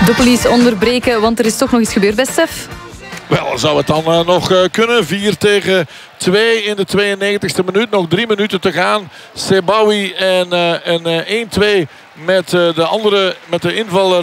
De police onderbreken, want er is toch nog iets gebeurd bij Stef. Wel, zou het dan nog kunnen. 4-2 in de 92e minuut. Nog 3 minuten te gaan. Sebawi en een 1-2 met met de invaller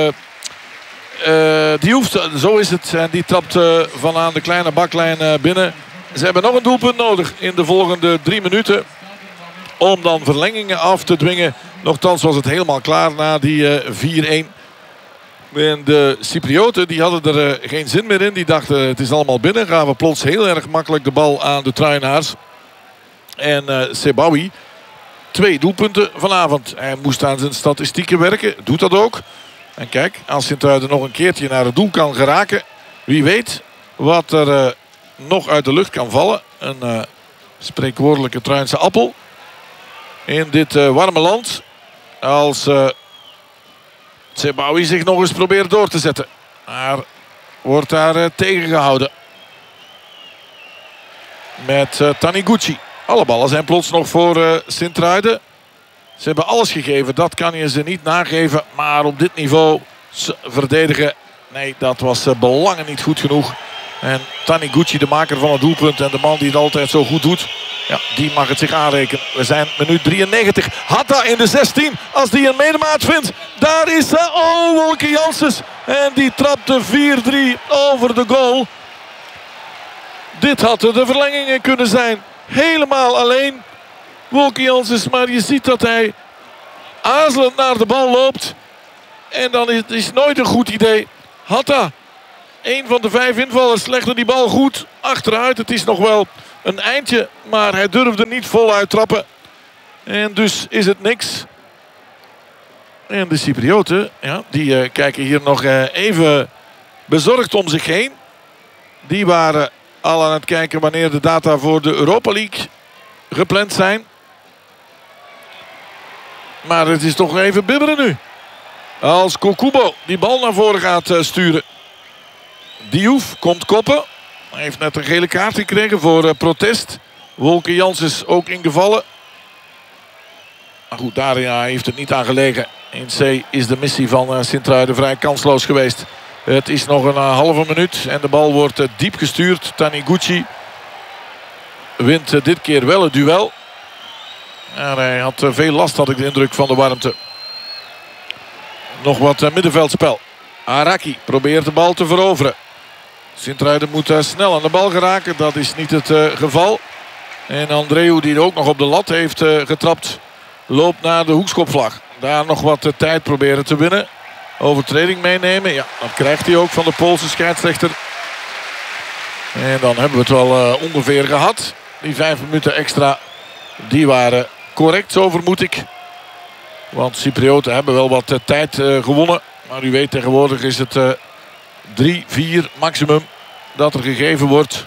Diouf. Zo is het. En die trapt van aan de kleine baklijn binnen. Ze hebben nog een doelpunt nodig in de volgende 3 minuten. Om dan verlengingen af te dwingen. Nochtans was het helemaal klaar na die 4-1. En de Cyprioten die hadden er geen zin meer in. Die dachten het is allemaal binnen. Gaan we plots heel erg makkelijk de bal aan de Truienaars. En Sebawi 2 doelpunten vanavond. Hij moest aan zijn statistieken werken. Doet dat ook. En kijk, als Sint-Truiden nog een keertje naar het doel kan geraken. Wie weet wat er nog uit de lucht kan vallen. Een spreekwoordelijke Truinse appel. In dit warme land. Als Sebawi zich nog eens probeert door te zetten. Maar wordt daar tegengehouden. Met Taniguchi. Alle ballen zijn plots nog voor Sint-Truiden. Ze hebben alles gegeven. Dat kan je ze niet nageven. Maar op dit niveau verdedigen. Nee, dat was belangen niet goed genoeg. En Taniguchi, de maker van het doelpunt. En de man die het altijd zo goed doet. Ja, die mag het zich aanrekenen. We zijn minuut 93. Hatta in de 16. Als die een medemaat vindt. Daar is ze. Oh, Wolke Janssens. En die trapt de 4-3 over de goal. Dit hadden de verlengingen kunnen zijn. Helemaal alleen. Wolke Janssens. Maar je ziet dat hij aarzelend naar de bal loopt. En dan is het nooit een goed idee. Hatta. Een van de 5 invallers legde die bal goed achteruit. Het is nog wel een eindje, maar hij durfde niet voluit trappen. En dus is het niks. En de Cyprioten, ja, die kijken hier nog even bezorgd om zich heen. Die waren al aan het kijken wanneer de data voor de Europa League gepland zijn. Maar het is toch even bibberen nu. Als Kokubo die bal naar voren gaat sturen. Diouf komt koppen. Hij heeft net een gele kaart gekregen voor protest. Wolke Janssens ook ingevallen. Maar goed, daar heeft het niet aan gelegen. In C is de missie van Sint-Truiden vrij kansloos geweest. Het is nog een halve minuut en de bal wordt diep gestuurd. Taniguchi wint dit keer wel het duel. En hij had veel last, had ik de indruk, van de warmte. Nog wat middenveldspel. Araki probeert de bal te veroveren. Sint-Truiden moet snel aan de bal geraken. Dat is niet het geval. En Andreu, die ook nog op de lat heeft getrapt, loopt naar de hoekschopvlag. Daar nog wat tijd proberen te winnen. Overtreding meenemen. Ja, dat krijgt hij ook van de Poolse scheidsrechter. En dan hebben we het wel ongeveer gehad. Die 5 minuten extra, die waren correct, zo vermoed ik. Want Cyprioten hebben wel wat tijd gewonnen. Maar u weet, tegenwoordig is het 3-4 maximum dat er gegeven wordt.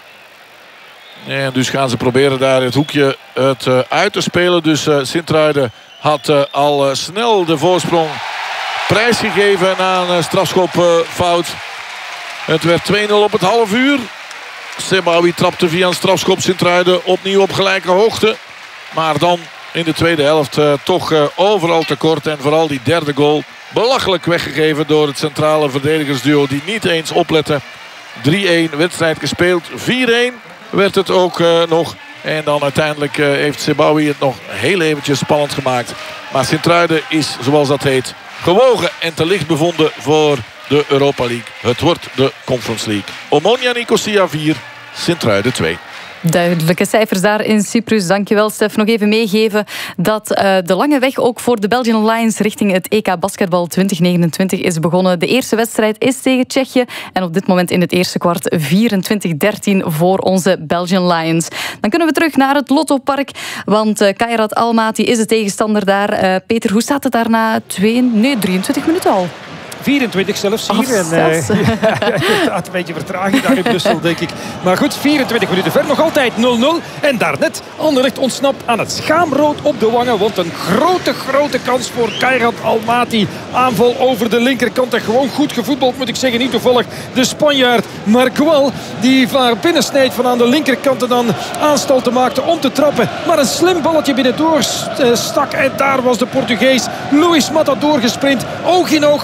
En dus gaan ze proberen daar het hoekje uit te spelen. Dus Sint-Truiden had al snel de voorsprong prijsgegeven na een strafschopfout. Het werd 2-0 op het half uur. Sebawi trapte via een strafschop. Sint-Truiden opnieuw op gelijke hoogte. Maar dan in de tweede helft toch overal tekort. En vooral die derde goal belachelijk weggegeven door het centrale verdedigersduo die niet eens opletten. 3-1 wedstrijd gespeeld. 4-1 werd het ook nog. En dan uiteindelijk heeft Sebawi het nog heel eventjes spannend gemaakt. Maar Sint-Truiden is, zoals dat heet, gewogen en te licht bevonden voor de Europa League. Het wordt de Conference League. Omonia Nicosia 4, Sint-Truiden 2. Duidelijke cijfers daar in Cyprus. Dankjewel, Stef. Nog even meegeven dat de lange weg ook voor de Belgian Lions richting het EK Basketbal 2029 is begonnen. De eerste wedstrijd is tegen Tsjechië. En op dit moment in het eerste kwart 24-13 voor onze Belgian Lions. Dan kunnen we terug naar het Lottopark. Want Kairat Almaty is de tegenstander daar. Peter, hoe staat het daar na 23 minuten al? 24 zelfs hier. Een beetje vertraging daar in Brussel, denk ik. Maar goed, 24 minuten ver. Nog altijd 0-0. En daarnet Anderlecht ontsnapt aan het schaamrood op de wangen. Want een grote kans voor Kairat Almaty. Aanval over de linkerkant. En gewoon goed gevoetbald, moet ik zeggen. Niet toevallig de Spanjaard Marqual. Die naar binnen snijdt van aan de linkerkant. En dan aanstalten maakte om te trappen. Maar een slim balletje binnendoor stak. En daar was de Portugees Luis Mata doorgesprint. Oog in oog met Koos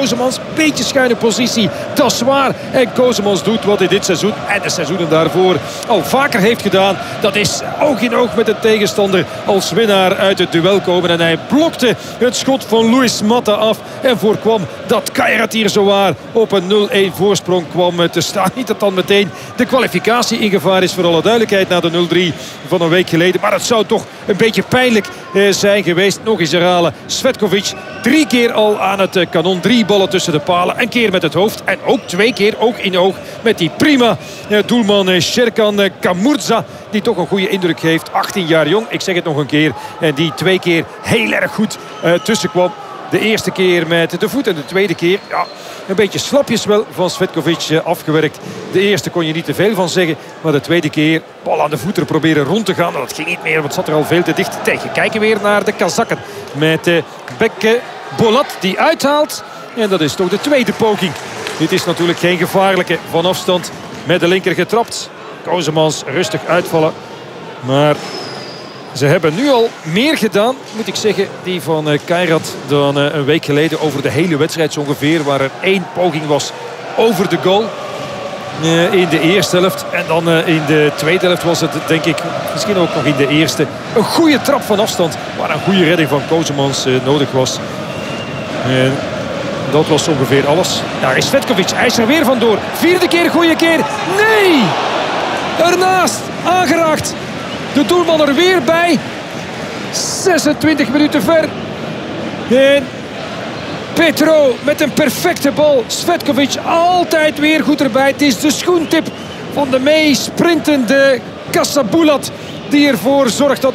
Kozemans, beetje schuine positie. Dat is waar. En Kozemans doet wat hij dit seizoen en de seizoenen daarvoor al vaker heeft gedaan. Dat is oog in oog met de tegenstander als winnaar uit het duel komen. En hij blokte het schot van Luis Mata af en voorkwam dat Kairat hier zowaar op een 0-1 voorsprong kwam te staan. Niet dat dan meteen de kwalificatie in gevaar is, voor alle duidelijkheid, na de 0-3 van een week geleden. Maar het zou toch een beetje pijnlijk zijn geweest. Nog eens herhalen. Cvetkovic 3 keer al aan het kanon. 3 ballen tussen de palen. Een keer met het hoofd. En ook 2 keer oog in oog met die prima doelman Sherkan Kamurza. Die toch een goede indruk heeft. 18 jaar jong. Ik zeg het nog een keer. En die 2 keer heel erg goed tussenkwam. De eerste keer met de voet en de tweede keer, ja, een beetje slapjes wel van Cvetkovic afgewerkt. De eerste kon je niet te veel van zeggen. Maar de tweede keer, bal aan de voeten proberen rond te gaan. Dat ging niet meer, want het zat er al veel te dicht tegen. Kijken weer naar de Kazakken. Met Bekke Bolat die uithaalt. En dat is toch de tweede poging. Dit is natuurlijk geen gevaarlijke van afstand. Met de linker getrapt. Kozemans rustig uitvallen. Maar ze hebben nu al meer gedaan, moet ik zeggen, die van Kairat, dan een week geleden over de hele wedstrijd zo ongeveer. Waar er 1 poging was over de goal in de eerste helft. En dan in de tweede helft was het, denk ik, misschien ook nog in de eerste, een goede trap van afstand. Waar een goede redding van Kozemans nodig was. En dat was ongeveer alles. Daar is Cvetkovic, hij is er weer vandoor. 4e keer, goede keer. Nee! Ernaast, aangeraakt. De doelman er weer bij. 26 minuten ver. En Petro met een perfecte bal. Cvetkovic altijd weer goed erbij. Het is de schoentip van de meesprintende Kasabulat die ervoor zorgt dat